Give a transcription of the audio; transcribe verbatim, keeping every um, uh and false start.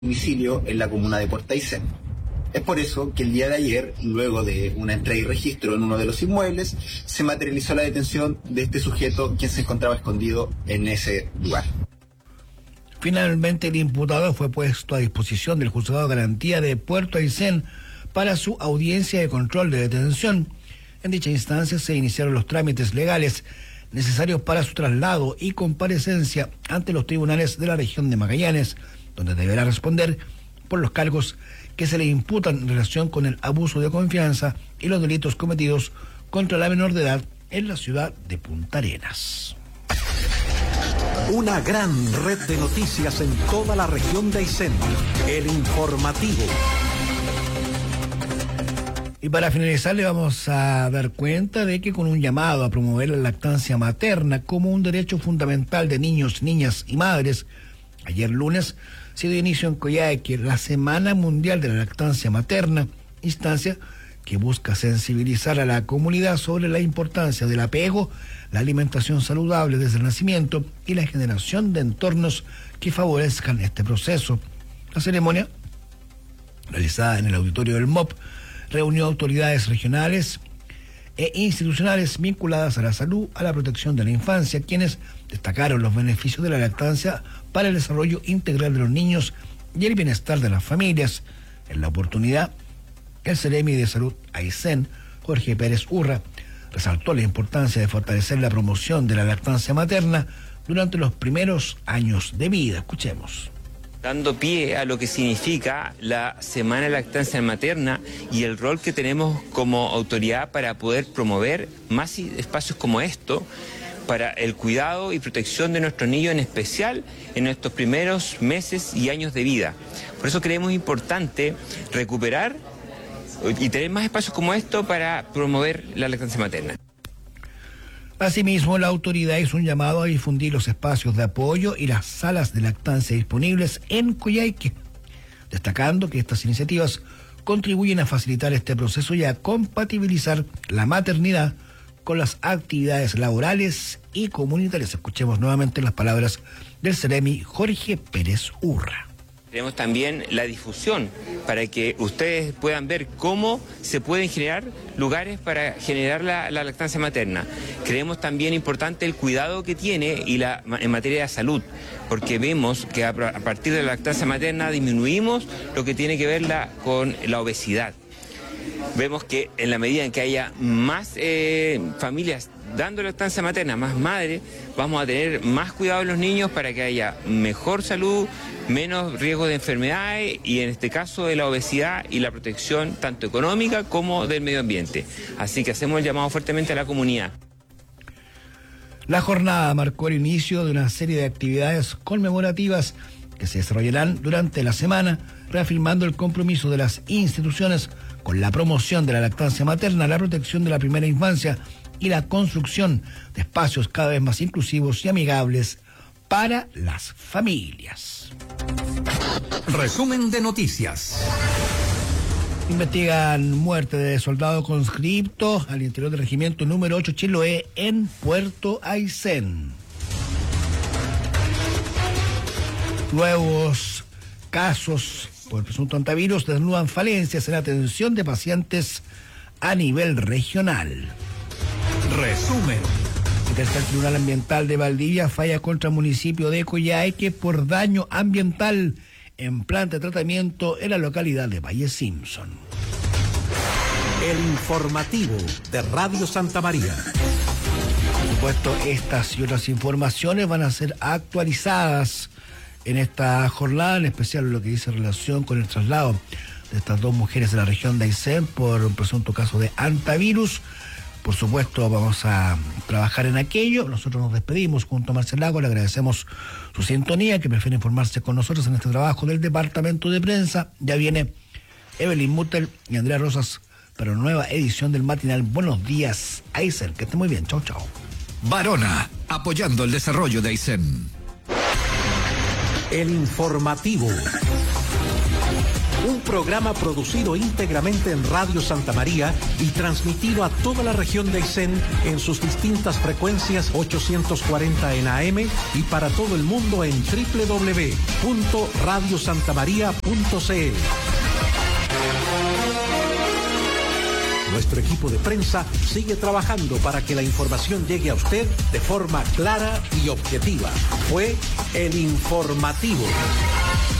domicilio en la comuna de Puerto Aysén. Es por eso que el día de ayer, luego de una entrada y registro en uno de los inmuebles, se materializó la detención de este sujeto, quien se encontraba escondido en ese lugar. Finalmente, el imputado fue puesto a disposición del Juzgado de Garantía de Puerto Aysén para su audiencia de control de detención. En dicha instancia se iniciaron los trámites legales necesarios para su traslado y comparecencia ante los tribunales de la región de Magallanes, donde deberá responder por los cargos que se le imputan en relación con el abuso de confianza y los delitos cometidos contra la menor de edad en la ciudad de Punta Arenas. Una gran red de noticias en toda la región de Aysén. El Informativo. Y para finalizar, le vamos a dar cuenta de que con un llamado a promover la lactancia materna como un derecho fundamental de niños, niñas y madres, ayer lunes se dio inicio en Coyhaique la Semana Mundial de la Lactancia Materna, instancia que busca sensibilizar a la comunidad sobre la importancia del apego, la alimentación saludable desde el nacimiento y la generación de entornos que favorezcan este proceso. La ceremonia, realizada en el auditorio del M O P, reunió autoridades regionales e institucionales vinculadas a la salud, a la protección de la infancia, quienes destacaron los beneficios de la lactancia para el desarrollo integral de los niños y el bienestar de las familias. En la oportunidad, el Ceremi de Salud Aysén, Jorge Pérez Urra, resaltó la importancia de fortalecer la promoción de la lactancia materna durante los primeros años de vida. Escuchemos. Dando pie a lo que significa la Semana de Lactancia Materna y el rol que tenemos como autoridad para poder promover más espacios como esto para el cuidado y protección de nuestros niños, en especial en nuestros primeros meses y años de vida. Por eso creemos importante recuperar y tener más espacios como esto para promover la lactancia materna. Asimismo, la autoridad hizo un llamado a difundir los espacios de apoyo y las salas de lactancia disponibles en Coyhaique, destacando que estas iniciativas contribuyen a facilitar este proceso y a compatibilizar la maternidad con las actividades laborales y comunitarias. Escuchemos nuevamente las palabras del Ceremi Jorge Pérez Urra. Tenemos también la difusión para que ustedes puedan ver cómo se pueden generar lugares para generar la, la lactancia materna. Creemos también importante el cuidado que tiene y la, en materia de salud, porque vemos que a, a partir de la lactancia materna disminuimos lo que tiene que ver la, con la obesidad. Vemos que en la medida en que haya más eh, familias dando lactancia materna, más madres, vamos a tener más cuidado de los niños para que haya mejor salud, menos riesgo de enfermedades y en este caso de la obesidad y la protección tanto económica como del medio ambiente. Así que hacemos el llamado fuertemente a la comunidad. La jornada marcó el inicio de una serie de actividades conmemorativas que se desarrollarán durante la semana, reafirmando el compromiso de las instituciones con la promoción de la lactancia materna, la protección de la primera infancia y la construcción de espacios cada vez más inclusivos y amigables para las familias. Resumen de noticias. Investigan muerte de soldado conscripto al interior del regimiento número ocho Chiloé en Puerto Aysén. Nuevos casos por presunto antivirus desnudan falencias en la atención de pacientes a nivel regional. Resumen. El tercer Tribunal Ambiental de Valdivia falla contra el municipio de Coyhaique por daño ambiental en planta de tratamiento en la localidad de Valle Simpson. El Informativo de Radio Santa María. Por supuesto, estas y otras informaciones van a ser actualizadas en esta jornada, en especial lo que dice relación con el traslado de estas dos mujeres de la región de Aysén por un presunto caso de antivirus. Por supuesto, vamos a trabajar en aquello. Nosotros nos despedimos junto a Marcel Lago. Le agradecemos su sintonía, que prefiere informarse con nosotros en este trabajo del Departamento de Prensa. Ya viene Evelyn Mutel y Andrea Rosas para una nueva edición del matinal Buenos Días Aysén. Que esté muy bien. Chau, chau. Barona, apoyando el desarrollo de Aysén. El Informativo. Un programa producido íntegramente en Radio Santa María y transmitido a toda la región de Aysén en sus distintas frecuencias ochocientos cuarenta en A M y para todo el mundo en doble u doble u doble u punto radio santa maría punto c l. Nuestro equipo de prensa sigue trabajando para que la información llegue a usted de forma clara y objetiva. Fue El Informativo.